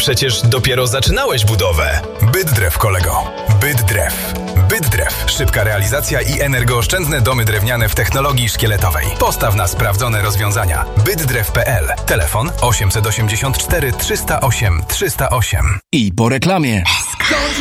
Przecież dopiero zaczynałeś budowę. Bydrew, kolego. Bydrew. Bydrew. Szybka realizacja i energooszczędne domy drewniane w technologii szkieletowej. Postaw na sprawdzone rozwiązania. Bydrew.pl. Telefon 884 308 308. I po reklamie.